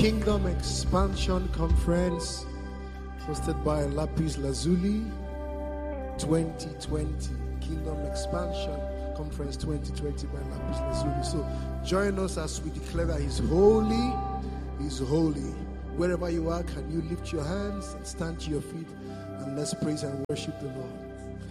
Kingdom Expansion Conference hosted by Lapis Lazuli 2020. Kingdom Expansion Conference 2020 by Lapis Lazuli. So join us as we declare that He's holy. He's holy. Wherever you are, can you lift your hands and stand to your feet and let's praise and worship the Lord.